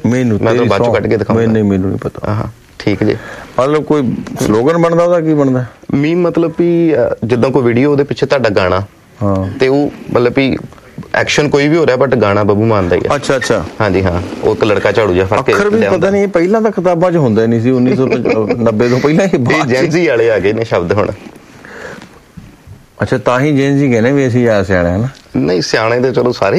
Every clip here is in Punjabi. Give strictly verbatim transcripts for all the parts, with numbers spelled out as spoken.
ਮੈਨੂੰ ਮੈਂ ਤਾਂ ਬਾਅਦ ਚੋਂ ਕੱਢ ਕੇ ਦਿਖਾਉਂਗਾ। ਨਹੀਂ ਮੈਨੂੰ ਨਹੀਂ ਪਤਾ। ਹਾਂ ਠੀਕ ਜੀ। ਮਤਲਬ ਕੋਈ ਸਲੋਗਨ ਬਣਦਾ ਉਹਦਾ, ਕੀ ਬਣਦਾ? ਮੀਮ ਮਤਲਬ ਵੀ ਜਿੱਦਾਂ ਕੋਈ ਵੀਡੀਓ ਉਹਦੇ ਪਿੱਛੇ ਤੁਹਾਡਾ ਗਾਣਾ, ਹਾਂ, ਤੇ ਉਹ ਮਤਲਬ ਵੀ ਐਕਸ਼ਨ ਕੋਈ ਵੀ ਹੋ ਰਿਹਾ ਬਟ ਗਾਣਾ ਬੱਬੂ ਮਾਨ ਦਾ ਹੀ ਹੈ। ਅੱਛਾ ਅੱਛਾ। ਹਾਂਜੀ ਹਾਂ, ਉਹ ਇੱਕ ਲੜਕਾ ਝਾੜੂ ਜਿਹਾ ਫੜ ਕੇ ਅੱਖਰ ਵੀ ਪਤਾ ਨਹੀਂ, ਪਹਿਲਾਂ ਤਾਂ ਕਿਤਾਬਾਂ 'ਚ ਹੁੰਦਾ ਨਹੀਂ ਸੀ, ਉੱਨੀ ਸੌ ਨੱਬੇ ਤੋਂ ਪਹਿਲਾਂ ਹੀ ਜੈਨਜ਼ੀ ਵਾਲੇ ਆ ਗਏ ਨੇ ਸ਼ਬਦ ਹੁਣ। ਅੱਛਾ, ਤਾਂ ਹੀ ਜੈਨਜ਼ੀ ਕਹਿੰਦੇ ਵੀ ਅਸੀਂ ਆ ਸਿਆਣੇ ਹਨ। ਨਹੀਂ ਸਿਆਣੇ ਤੇ ਚਲੋ ਸਾਰੇ।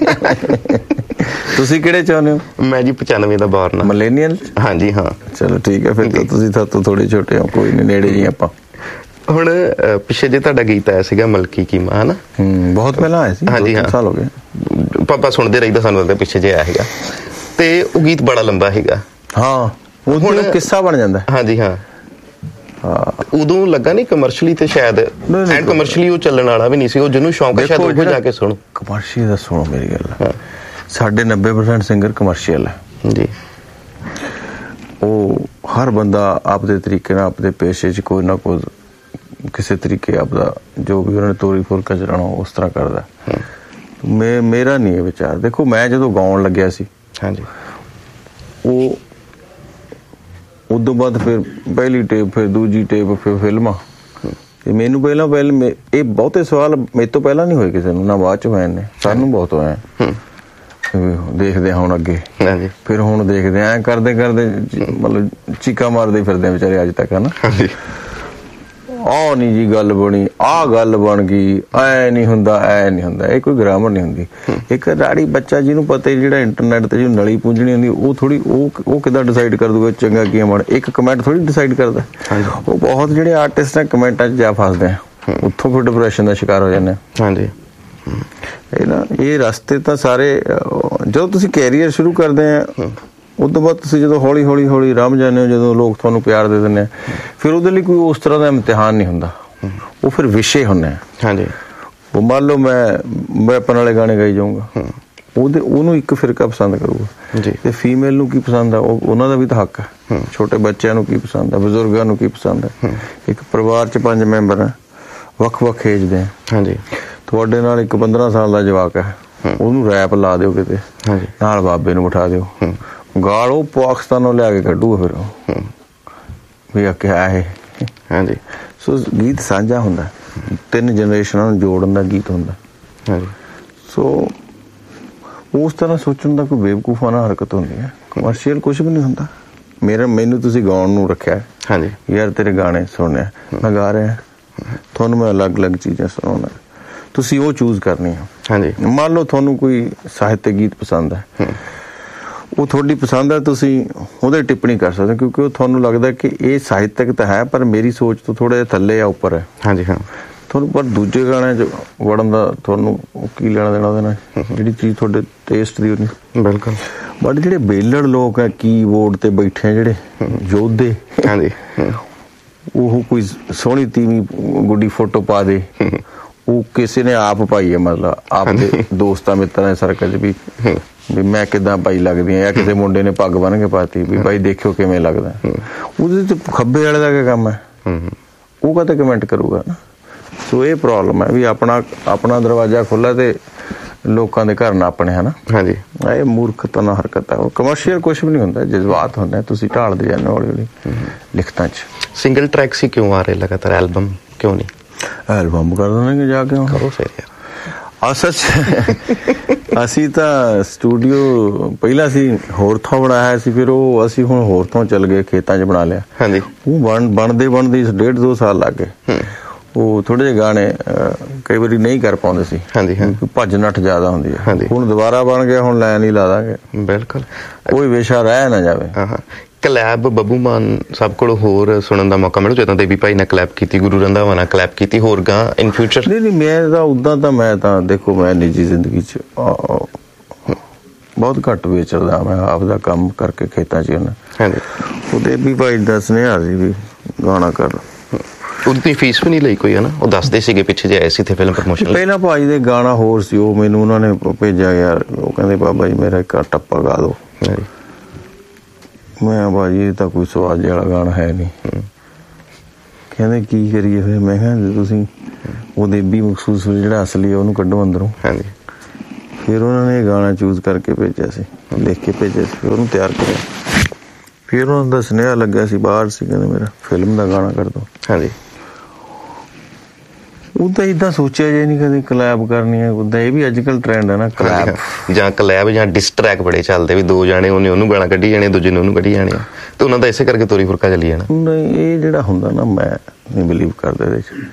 ਤੁਸੀਂ ਕਿਹੜੇ ਚਾਹੁੰਦੇ ਹੋ? ਮੈਂ ਜੀ ਪਚਾਨਵੇਂ ਦਾ ਬੋਰਨ। ਮਿਲੇਨੀਅਲ? ਹਾਂਜੀ ਹਾਂ। ਚਲੋ ਠੀਕ ਹੈ, ਫਿਰ ਤਾਂ ਤੁਸੀਂ ਤਾਂ ਥੋੜੇ ਛੋਟੇ ਹੋ, ਕੋਈ ਨਹੀਂ, ਨੇੜੇ ਜੀ ਆਪਾਂ। ਹੁਣ ਪਿੱਛੇ ਜੇ ਤੁਹਾਡਾ ਗੀਤ ਆਇਆ ਸੀਗਾ ਮਲਕੀ ਕੀਮਾ, ਹਨਾ? ਹੂੰ, ਬਹੁਤ ਪਹਿਲਾਂ ਆਇਆ ਸੀ। ਹਾਂਜੀ ਹਾਂ, ਸਾਲ ਹੋ ਗਏ। ਪਾਪਾ ਸੁਣਦੇ ਰਹੀਦਾ, ਸਾਨੂੰ ਤਾਂ ਪਿੱਛੇ ਜੇ ਆਇਆ ਸੀਗਾ, ਤੇ ਉਹ ਗੀਤ ਬੜਾ ਲੰਬਾ ਸੀਗਾ। ਹਾਂ, ਹੁਣ ਕਿੱਸਾ ਬਣ ਜਾਂਦਾ। ਹਾਂਜੀ ਹਾਂ। ਉਦੋਂ ਲੱਗਾ ਨਹੀਂ ਕਮਰਸ਼ਲੀ ਤੇ ਸ਼ਾਇਦ ਐਂਡ ਕਮਰਸ਼ਲੀ ਉਹ ਚੱਲਣ ਵਾਲਾ ਵੀ ਨਹੀਂ ਸੀ, ਉਹ ਜਿਹਨੂੰ ਸ਼ੌਂਕ ਹੈ ਸ਼ਾਇਦ ਉਹ ਜਾ ਕੇ ਸੁਣੋ। ਕਮਰਸ਼ੀਅਲ ਦਾ ਸੁਣੋ ਮੇਰੀ ਗੱਲ, ਸਾਡੇ ਨੱਬੇ ਪਰਸੈਂਟ ਸਿੰਗਰ ਕਮਰਸ਼ੀਅਲ ਹੈ ਜੀ। ਉਹ ਹਰ ਬੰਦਾ ਆਪਦੇ ਤਰੀਕੇ ਨਾਲ ਆਪਦੇ ਪੇਸ਼ੇ 'ਚ ਕੋਈ ਨਾ ਕੋਈ ਕਿਸੇ ਤਰੀਕੇ ਆਪਦਾ ਜੋ ਵੀ ਉਹਨਾਂ ਨੇ ਤੋਰੀ ਫੁਲਕਾ ਚਲਾਉਣਾ ਉਸ ਤਰ੍ਹਾਂ ਕਰਦਾ। ਮੈਂ ਮੇਰਾ ਨਹੀਂ ਇਹ ਵਿਚਾਰ। ਦੇਖੋ, ਮੈਂ ਜਦੋਂ ਗਾਉਣ ਲੱਗਿਆ ਸੀ, ਹਾਂਜੀ, ਉਹ ਉਦੋਂ ਬਾਅਦ ਫਿਰ ਪਹਿਲੀ ਟੇਪ, ਫਿਰ ਦੂਜੀ ਟੇਪ, ਫਿਰ ਫਿਲਮਾਂ, ਤੇ ਮੈਨੂੰ ਪਹਿਲਾਂ ਪਹਿਲਾਂ ਇਹ ਬਹੁਤੇ ਸਵਾਲ ਮੇਰੇ ਤੋਂ ਪਹਿਲਾਂ ਨਹੀਂ ਹੋਏ ਕਿਸੇ ਨੂੰ, ਨਾ ਬਾਅਦ ਚ ਹੋਏ ਨੇ, ਸਾਨੂੰ ਬਹੁਤ ਹੋਇਆ। ਦੇਖਦੇ ਹੁਣ ਅੱਗੇ, ਫਿਰ ਹੁਣ ਦੇਖਦੇ ਐ ਕਰਦੇ ਕਰਦੇ ਮਤਲਬ ਚੀਕਾਂ ਮਾਰਦੇ ਫਿਰਦੇ ਵਿਚਾਰੇ ਅੱਜ ਤੱਕ, ਹਨਾ? ਆਹ ਨੀ ਜੀ ਗੱਲ ਬਣੀ, ਆਹ ਗੱਲ ਬਣ ਗਈ, ਐ ਨੀ ਹੁੰਦਾ, ਐ ਨੀ ਹੁੰਦਾ। ਇਹ ਕੋਈ ਗ੍ਰਾਮਰ ਨਹੀਂ ਹੁੰਦੀ। ਇੱਕ ਰਾੜੀ ਬੱਚਾ ਜਿਹਨੂੰ ਪਤਾ ਜਿਹੜਾ ਇੰਟਰਨੈਟ ਤੇ ਜਿਹਨੂੰ ਨਲੀ ਪੂੰਝਣੀ ਹੁੰਦੀ, ਉਹ ਥੋੜੀ ਉਹ ਉਹ ਕਿੱਦਾਂ ਡਿਸਾਈਡ ਕਰ ਦੂਗਾ ਚੰਗਾ ਕੀ ਮਾੜਾ? ਇੱਕ ਕਮੈਂਟ ਥੋੜੀ ਡਿਸਾਈਡ ਕਰਦਾ। ਉਹ ਬਹੁਤ ਜਿਹੜੇ ਆਰਟਿਸਟ ਨੇ ਕਮੈਂਟਾਂ 'ਚ ਜਾ ਫਸਦੇ ਆ, ਉੱਥੋਂ ਫਿਰ ਡਿਪਰੈਸ਼ਨ ਦਾ ਸ਼ਿਕਾਰ ਹੋ ਜਾਂਦੇ। ਹਾਂਜੀ, ਇਹ ਨਾ ਇਹ ਰਸਤੇ ਤਾਂ ਸਾਰੇ, ਜਦੋਂ ਤੁਸੀਂ ਕੈਰੀਅਰ ਸ਼ੁਰੂ ਕਰਦੇ ਆ ਉਸ ਤੋਂ ਬਾਅਦ ਤੁਸੀਂ ਜਦੋਂ ਹੌਲੀ ਹੌਲੀ ਹੌਲੀ ਰਮ ਜਾਂਦੇ ਹੋ, ਜਦੋਂ ਲੋਕ ਤੁਹਾਨੂੰ ਪਿਆਰ ਦੇ ਦਿੰਦੇ ਆ, ਫਿਰ ਉਹਦੇ ਲਈ ਕੋਈ ਉਸ ਤਰ੍ਹਾਂ ਦਾ ਇਮਤਿਹਾਨ ਨਹੀਂ ਹੁੰਦਾ, ਉਹ ਫਿਰ ਵਿਸ਼ੇ ਹੁੰਦੇ ਆ। ਹਾਂਜੀ, ਉਹ ਮੰਨ ਲਓ ਮੈਂ ਵੈਪਨ ਵਾਲੇ ਗਾਣੇ ਗਾਈ ਜਾਊਂਗਾ, ਉਹਦੇ ਉਹਨੂੰ ਇੱਕ ਫਿਰਕਾ ਪਸੰਦ ਕਰੂਗਾ ਜੀ, ਤੇ ਫੀਮੇਲ ਨੂੰ ਕੀ ਪਸੰਦ ਆ ਉਹ ਉਹਨਾਂ ਦਾ ਵੀ ਤਾਂ ਹੱਕ ਹੈ। ਛੋਟੇ ਬੱਚਿਆਂ ਨੂੰ ਕੀ ਪਸੰਦ ਆ, ਬਜ਼ੁਰਗਾਂ ਨੂੰ ਕੀ ਪਸੰਦ ਹੈ। ਇੱਕ ਪਰਿਵਾਰ 'ਚ ਪੰਜ ਮੈਂਬਰ ਆ, ਵੱਖ ਵੱਖ ਏਜ ਦੇ। ਹਾਂਜੀ, ਤੁਹਾਡੇ ਨਾਲ ਇੱਕ ਪੰਦਰਾਂ ਸਾਲ ਦਾ ਜਵਾਕ ਹੈ, ਉਹਨੂੰ ਰੈਪ ਲਾ ਦਿਓ ਕਿਤੇ, ਨਾਲ ਬਾਬੇ ਨੂੰ ਬਿਠਾ ਦਿਓ, ਗਾਲ ਉਹ ਪਾਕਿਸਤਾਨੋਂ ਲਿਆ ਕੇ ਕੱਢੂਗਾ ਫਿਰ ਉਹ ਵੀ ਆ ਕਿਹਾ ਇਹ। ਹਾਂਜੀ, ਸੋ ਗੀਤ ਸਾਂਝਾ ਹੁੰਦਾ, ਤਿੰਨ ਜਨਰੇਸ਼ਨਾਂ ਨੂੰ ਜੋੜਨ ਦਾ ਗੀਤ ਹੁੰਦਾ। ਹਾਂਜੀ, ਸੋ ਉਸ ਤਰ੍ਹਾਂ ਸੋਚਣ ਦਾ ਕੋਈ ਬੇਵਕੂਫਾਨਾ ਹਰਕਤ ਹੁੰਦੀ ਹੈ। ਕਮਰਸ਼ੀਅਲ ਕੁਛ ਵੀ ਨਹੀਂ ਹੁੰਦਾ। ਮੇਰਾ ਮੈਨੂੰ ਤੁਸੀਂ ਗਾਉਣ ਨੂੰ ਰੱਖਿਆ, ਹਾਂਜੀ, ਯਾਰ ਤੇਰੇ ਗਾਣੇ ਸੁਣਿਆ, ਮੈਂ ਗਾ ਰਿਹਾ, ਤੁਹਾਨੂੰ ਮੈਂ ਅਲੱਗ ਅਲੱਗ ਚੀਜ਼ਾਂ ਸੁਣਾਉਣਾ, ਤੁਸੀਂ ਉਹ ਚੂਜ਼ ਕਰਨੀ ਆ। ਹਾਂਜੀ, ਮੰਨ ਲਓ ਤੁਹਾਨੂੰ ਕੋਈ ਸਾਹਿਤਕ ਗੀਤ ਪਸੰਦ ਹੈ, ਉਹ ਤੁਹਾਡੀ ਪਸੰਦ ਹੈ, ਤੁਸੀਂ ਉਹਦੇ ਟਿੱਪਣੀ ਕਰ ਸਕਦੇ, ਕਿਉਂਕਿ ਉਹ ਤੁਹਾਨੂੰ ਲੱਗਦਾ ਕਿ ਇਹ ਸਾਹਿਤਕ ਤਾਂ ਹੈ ਪਰ ਮੇਰੀ ਸੋਚ ਤੋਂ ਥੋੜਾ ਜਿਹਾ ਥੱਲੇ ਆ ਉੱਪਰ ਹੈ। ਹਾਂਜੀ ਹਾਂ, ਤੁਹਾਨੂੰ ਪਰ ਦੂਜੇ ਗਾਣਿਆਂ 'ਚ ਵੜਨ ਦਾ ਤੁਹਾਨੂੰ ਕੀ ਲੈਣਾ ਦੇਣਾ ਉਹਦੇ ਨਾਲ, ਜਿਹੜੀ ਚੀਜ਼ ਤੁਹਾਡੇ ਟੇਸਟ ਦੀ ਹੋਣੀ। ਬਿਲਕੁਲ। ਬਟ ਜਿਹੜੇ ਬੇਲੜ ਲੋਕ ਆ, ਕੀਬੋਰਡ ਤੇ ਬੈਠੇ ਆ ਜਿਹੜੇ ਯੋਧੇ, ਹਾਂਜੀ, ਉਹ ਕੋਈ ਸੋਹਣੀ ਤੀਵੀਂ ਗੁੱਡੀ ਫੋਟੋ ਪਾ ਦੇ, ਉਹ ਕਿਸੇ ਨੇ ਆਪ ਪਾਈ ਹੈ, ਮਤਲਬ ਆਪਦੇ ਦੋਸਤਾਂ ਮਿੱਤਰਾਂ ਦੇ ਸਰਕਲ 'ਚ ਵੀ ਵੀ ਮੈਂ ਕਿੱਦਾਂ ਪਾਈ ਲੱਗਦੀ ਆ, ਜਾਂ ਕਿਸੇ ਮੁੰਡੇ ਨੇ ਪੱਗ ਬੰਨ ਕੇ ਪਾਤੀ ਵੀ ਬਾਈ ਦੇਖਿਓ ਕਿਵੇਂ ਲੱਗਦਾ, ਉਹਦੇ ਤੇ ਖੱਬੇ ਵਾਲੇ ਦਾ ਕੀ ਕੰਮ ਹੈ? ਉਹ ਕਾਹਤੇ ਕਮੈਂਟ ਕਰੂਗਾ ਨਾ? ਸੋ ਇਹ ਪ੍ਰੋਬਲਮ ਹੈ ਵੀ ਆਪਣਾ ਆਪਣਾ ਦਰਵਾਜ਼ਾ ਖੁੱਲ੍ਹਾ ਤੇ ਲੋਕਾਂ ਦੇ ਘਰ ਨਾ ਆਪਣੇ, ਹਨਾ? ਹਾਂਜੀ, ਇਹ ਮੂਰਖਤਾ ਨਾਲ ਹਰਕਤ ਹੈ। ਉਹ ਕਮਰਸ਼ੀਅਲ ਕੁਛ ਵੀ ਨਹੀਂ ਹੁੰਦਾ, ਜਜ਼ਬਾਤ ਹੁੰਦੇ, ਤੁਸੀਂ ਢਾਲਦੇ ਜਾਂਦੇ ਹੌਲੀ ਹੌਲੀ ਲਿਖਤਾਂ 'ਚ। ਸਿੰਗਲ ਟਰੈਕ ਸੀ ਕਿਉਂ ਆ ਰਹੇ ਲਗਾਤਾਰ, ਐਲਬਮ ਕਿਉਂ ਨਹੀਂ? ਐਲਬਮ ਕਰ ਦੇਣਗੇ ਜਾ ਕੇ, ਕਰੋ ਫਿਰ ਯਾਰ। ਅਸਲ 'ਚ ਅਸੀਂ ਤਾਂ ਸਟੂਡੀਓ ਪਹਿਲਾਂ ਅਸੀਂ ਹੋਰ ਥਾਂ ਬਣਾਇਆ ਸੀ, ਫਿਰ ਉਹ ਅਸੀਂ ਹੁਣ ਹੋਰ ਥਾਂ ਚੱਲ ਗਏ, ਖੇਤਾਂ 'ਚ ਬਣਾ ਲਿਆ। ਹਾਂਜੀ, ਉਹ ਬਣ ਬਣਦੇ ਬਣਦੇ ਡੇਢ ਦੋ ਸਾਲ ਲੱਗ ਗਏ। ਉਹ ਥੋੜੇ ਜਿਹੇ ਗਾਣੇ ਕਈ ਵਾਰੀ ਨਹੀਂ ਕਰ ਪਾਉਂਦੇ ਸੀ। ਹਾਂਜੀ, ਭੱਜ ਨੱਠ ਜ਼ਿਆਦਾ ਹੁੰਦੀ ਹੈ। ਹੁਣ ਦੁਬਾਰਾ ਬਣ ਗਿਆ, ਹੁਣ ਲਾਈਨ ਹੀ ਲਾ ਦਾਂਗੇ। ਬਿਲਕੁਲ, ਕੋਈ ਵਿਸ਼ਾ ਰਹਿ ਨਾ ਜਾਵੇ। ਕਲੈਬ ਬੱਬੂ ਮਾਨ ਸਭ ਕੋਲ ਹੋਰ ਸੁਣਨ ਦਾ ਮੌਕਾ ਮਿਲੂ, ਜਦੋਂ ਦੇਵੀ ਭਾਈ ਨਾਲ ਕਲੈਬ ਕੀਤੀ, ਗੁਰੂ ਰੰਧਾਵਾ ਨਾਲ ਕਲੈਬ ਕੀਤੀ, ਹੋਰ ਗਾਂ ਇਨ ਫਿਊਚਰ? ਨਹੀਂ ਨਹੀਂ, ਮੈਂ ਤਾਂ ਉੱਦਾਂ ਤਾਂ ਮੈਂ ਤਾਂ ਦੇਖੋ, ਮੈਂ ਨਿੱਜੀ ਜ਼ਿੰਦਗੀ 'ਚ ਬਹੁਤ ਘੱਟ ਵਿਚਰਦਾ, ਮੈਂ ਆਪਦਾ ਕੰਮ ਕਰਕੇ ਖੇਤਾਂ 'ਚ ਹੁੰਦਾ। ਹਾਂਜੀ, ਉਹ ਦੇਵੀ ਭਾਈ ਦਾ ਸੁਨੇਹਾ ਸੀ ਵੀ ਗਾਣਾ ਕਰ। ਉਹਦੀ ਫੀਸ ਵੀ ਨਹੀਂ ਲਈ ਕੋਈ, ਹੈ ਨਾ? ਉਹ ਦੱਸਦੇ ਸੀਗੇ ਪਿੱਛੇ ਜੇ ਆਏ ਸੀ ਤੇ ਫਿਲਮ ਪ੍ਰਮੋਸ਼ਨ ਪਹਿਲਾਂ ਭਾਈ ਦੇ ਗਾਣਾ ਹੋਰ ਸੀ, ਉਹ ਮੈਨੂੰ ਉਹਨਾਂ ਨੇ ਭੇਜਿਆ ਯਾਰ, ਉਹ ਕਹਿੰਦੇ ਬਾਬਾ ਜੀ ਮੇਰਾ ਇੱਕ ਟੱਪਾ ਗਾ ਦਿਓ। ਮੈਂ ਭਾਜੀ ਇਹ ਤਾਂ ਕੋਈ ਸਵਾਦ ਵਾਲਾ ਗਾਣਾ ਹੈ ਨਹੀਂ। ਕਹਿੰਦੇ ਕੀ ਕਰੀਏ ਫਿਰ? ਮੈਂ ਕਿਹਾ ਤੁਸੀਂ ਉਹ ਦੇਬੀ ਮਖਸੂਸ ਜਿਹੜਾ ਅਸਲੀ ਉਹਨੂੰ ਕੱਢੋ ਅੰਦਰੋਂ। ਹਾਂਜੀ, ਫਿਰ ਉਹਨਾਂ ਨੇ ਇਹ ਗਾਣਾ ਚੂਜ਼ ਕਰਕੇ ਭੇਜਿਆ ਸੀ, ਲਿਖ ਕੇ ਭੇਜਿਆ ਸੀ, ਉਹਨੂੰ ਤਿਆਰ ਕਰਿਆ। ਫਿਰ ਉਹਨਾਂ ਦਾ ਸੁਨੇਹਾ ਲੱਗਿਆ ਸੀ ਬਾਹਰ ਸੀ, ਕਹਿੰਦੇ ਮੇਰਾ ਫਿਲਮ ਦਾ ਗਾਣਾ ਕਰ ਦਿਓ। ਹਾਂਜੀ। ਉਹਦਾ ਇੱਦਾਂ ਸੋਚਿਆ ਜੇ ਨਹੀਂ ਕਦੇ ਕਲੈਬ ਕਰਨੀ ਹੈ। ਉਹਦਾ ਇਹ ਵੀ ਅੱਜ ਕੱਲ੍ਹ ਟ੍ਰੈਂਡ ਹੈ ਨਾ, ਕਲੈਬ ਜਾਂ ਕਲੈਬ ਜਾਂ ਡਿਸਟਰੈਕ ਬੜੇ ਚੱਲਦੇ ਵੀ ਦੋ ਜਾਣੇ ਉਹਨੇ ਉਹਨੂੰ ਗਾਣਾ ਕੱਢੀ ਜਾਣੇ, ਦੂਜੇ ਨੇ ਉਹਨੂੰ ਕੱਢੀ ਜਾਣੇ, ਤੇ ਉਹਨਾਂ ਦਾ ਇਸੇ ਕਰਕੇ ਤੋਰੀ ਫੁਰਕਾ ਚੱਲੀ ਜਾਣਾ। ਨਹੀਂ, ਇਹ ਜਿਹੜਾ ਹੁੰਦਾ ਨਾ, ਮੈਂ ਨਹੀਂ ਬਿਲੀਵ ਕਰਦਾ ਇਹਦੇ 'ਚ।